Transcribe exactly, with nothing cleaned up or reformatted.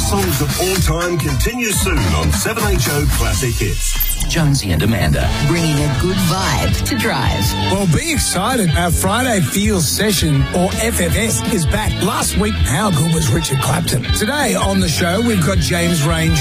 best songs of all time continues soon on seven H O Classic Hits. Jonesy and Amanda, bringing a good vibe to drive. Well, be excited. Our Friday Feels Session, or F F S, is back. Last week, how good was Richard Clapton? Today on the show, we've got James Range